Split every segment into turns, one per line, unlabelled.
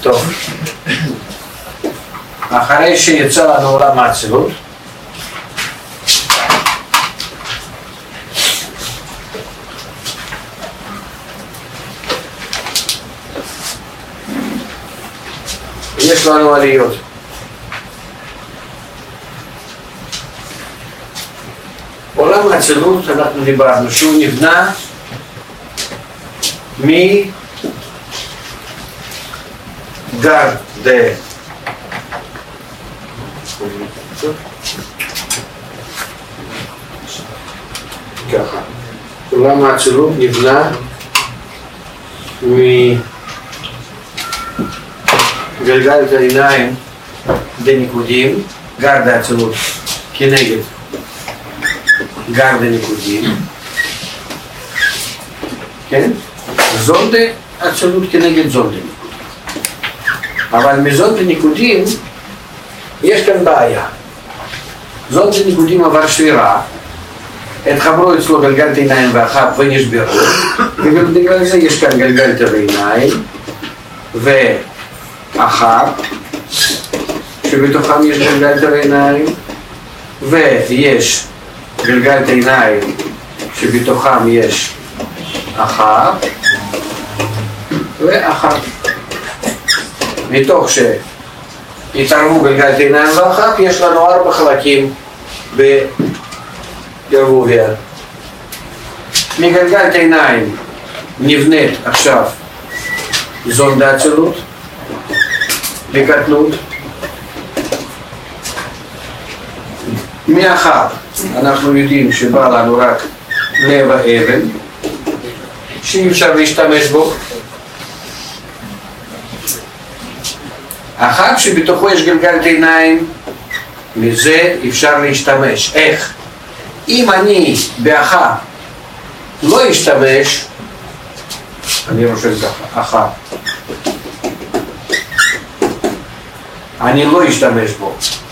טוב. אחרי שיצא לנו עולם האצילות, יש לנו עליות. עולם האצילות, אנחנו דיברנו שהוא נבנה מגר ככה. עולם האצילות נבנה מגלגל העיניים דניקודים, גר דאצילות כנגד גר דניקודים, כן? זונדה אצילות כנגד זונדה ניקודים. אבל מזונדה ניקודים יש כאן בעיה. זונדה ניקודים עבר שבירה, התחברו אצלו גלגלת עיניים ואחר ונשברו, ובגלל זה יש כאן גלגלת העיניים ואחר, שבתוכם יש גלגלת העיניים, ויש גלגלת עיניים שבתוכם יש אחר ואחר. מתוך שהתערבו גלגלת עיניים ואחר, יש לנו 4 חלקים בערבוביה. מגלגלת עיניים נבנית עכשיו זונדה אצילות בקטנות. מאחר אנחנו יודעים שבא לנו רק לב האבן שאי אפשר להשתמש בו, אחר שבתוכו יש גלגלת עיניים, מזה אפשר להשתמש. איך? אם אני באחר לא אשתמש, אני רושם ככה, אחר, אני לא אשתמש בו.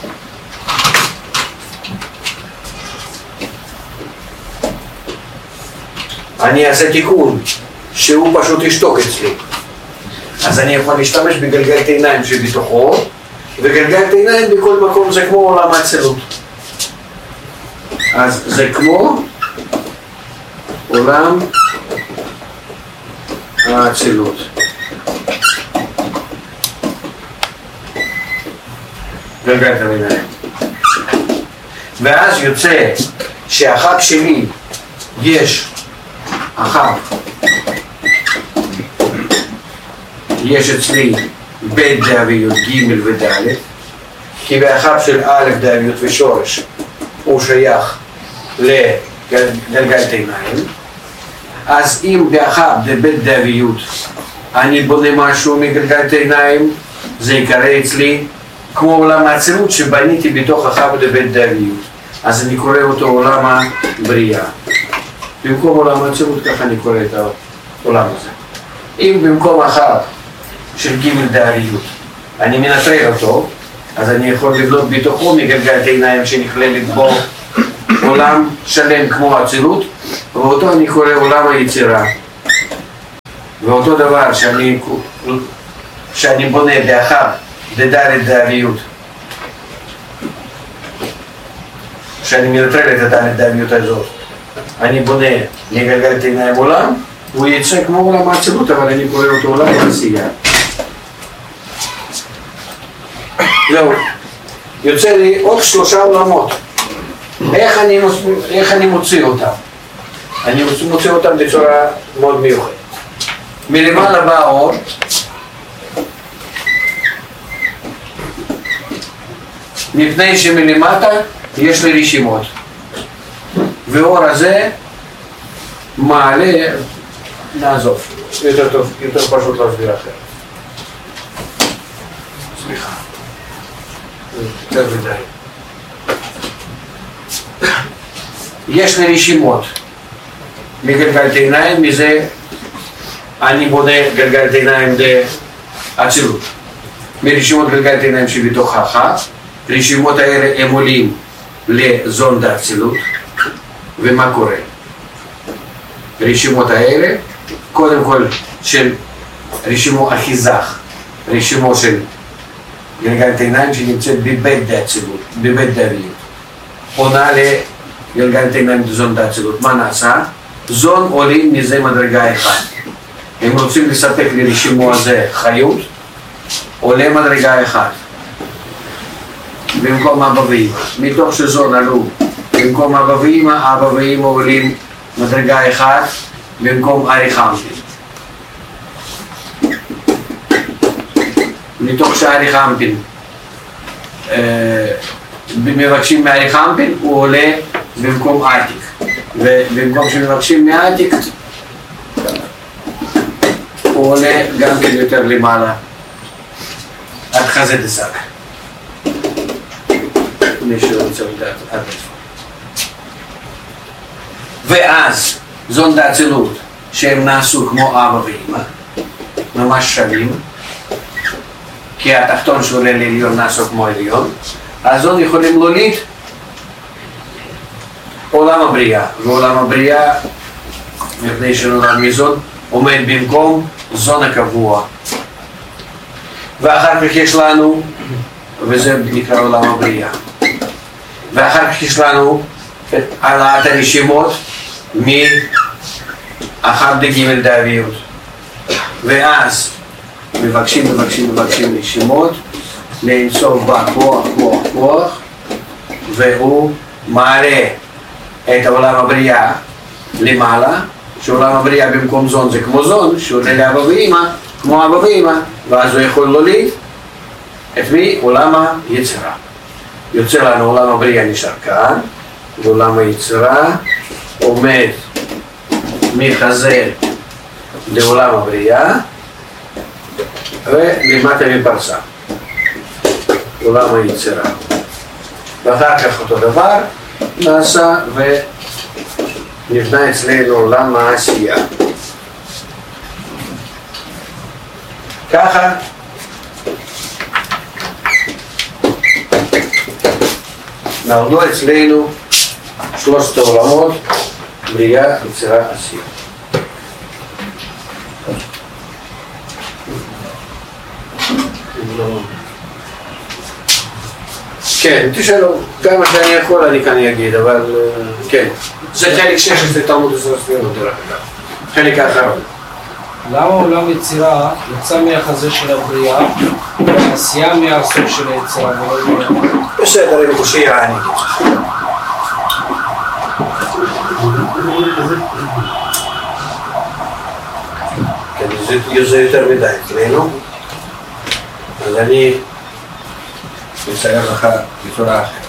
אני אעשה תיקון שהוא פשוט ישתוק אצלי. אז אני יכול להשתמש בגלגלת עיניים שבתוכו, וגלגלת עיניים בכל מקום זה כמו עולם האצילות. אז זה כמו עולם האצילות. גלגלת העיניים. ואז יוצא שהחג שלי יש אחר, יש אצלי בית דאביות ג' וד', כי באחר של א' דאביות ושורש הוא שייך לגלגלת עיניים. אז אם באחר בית דאביות אני בונה משהו מגלגלת עיניים, זה יקרא אצלי כמו עולם האצילות שבניתי בתוך אחר בית דאביות, אז אני קורא אותו עולם הבריאה. במקום עולם האצילות ככה אני קורא את העולם הזה. אם במקום אחר של ג' דאביות אני מנטרל אותו, אז אני יכול לבנות בתוכו מגלגלת עיניים שנכללת בו עולם שלם כמו האצילות, ואותו אני קורא עולם היצירה. ואותו דבר שאני בונה באחר ד' דאביות, שאני מנטרל את הד' דאביות הזאת, אני בונה מגלגלת עיניים עולם, הוא יצא כמו עולם האצילות, אבל אני קורא אותו עולם העשייה. זהו, יוצא לי עוד 3 עולמות. איך אני מוציא אותם? אני מוציא אותם בצורה מאוד מיוחדת. מלמעלה בא האור, מפני שמלמטה יש לי רשימות, והאור הזה מעלה, נעזוב, יותר טוב, יותר פשוט להסביר אחרת. סליחה, יותר ודי. יש לי רשימות מגלגלת עיניים, מזה אני בונה גלגלת עיניים לאצילות. מרשימות גלגלת עיניים שבתוך אחת, רשימות האלה הם עולים לזונדה אצילות. ומה קורה? רשימות האלה, קודם כל של רשימו אחיזך רשימו של גלגלת עיניים שנמצאת בבית דאצילות, בבית דאביות. פונה לגלגלת עיניים זון דאצילות. מה נעשה? זון עולים מזה מדרגה אחת. הם רוצים לספק לרשימו הזה חיות, עולה מדרגה אחת. במקום אבא ואמא. מתוך שזון עלו במקום אבא ואמא עולים מדרגה אחת במקום ארי חמפין. מתוך שארי חמפין מבקשים מארי חמפין הוא עולה במקום עתיק, ובמקום שמבקשים מעתיק הוא עולה גם כן יותר למעלה עד חזה דסק. מי שרוצה לדעת עד איפה. ואז זון דאצילות שהם נעשו כמו אבא ואמא, ממש שווים, כי התחתון שעולה לעליון נעשו כמו עליון, אז זון יכולים להוליד עולם הבריאה, ועולם הבריאה, מפני שנולד מזון, עומד במקום זון הקבוע. ואחר כך יש לנו, וזה נקרא עולם הבריאה, ואחר כך יש לנו את העלאת הרשימות מאחר דג' דאביות, ואז מבקשים רשימות לאינסוף בה כוח, והוא מעלה את עולם הבריאה למעלה, שעולם הבריאה במקום זון זה כמו זון, שעולה לאבא ואמא כמו אבא ואמא, ואז הוא יכול להוליד את מי? עולם היצירה. יוצא לנו עולם הבריאה נשאר כאן, ועולם היצירה עומד מחזה לעולם הבריאה ולמטה מפרסה, עולם היצירה. ואחר כך אותו דבר נעשה ונבנה אצלנו עולם העשייה. ככה נולדו אצלנו שלושת העולמות, בריאה, יצירה, עשייה. כן, תשאלו, כמה שאני יכול אני כאן אגיד, אבל כן. זה חלק 16 תלמוד עשרה ספירות דרך אגב, חלק האחרון.
למה עולם יצירה יצא מהחזה של הבריאה, והעשייה מהסוף של היצירה ולא מהחזה?
בסדר, אני קושייה אני אגיד. כן, זה יותר מדי אצלנו, אז אני אצייר לך בצורה אחרת.